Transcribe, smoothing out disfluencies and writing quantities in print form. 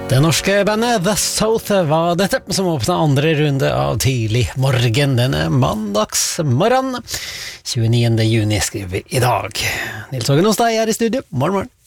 Det norske bandet The South var dette, som åpnet andre runde av Tidlig morgen denne mandagsmorgen. 29. juni skriver vi i dag. Nils Ågen hos deg er i studio. Morgen, morgen.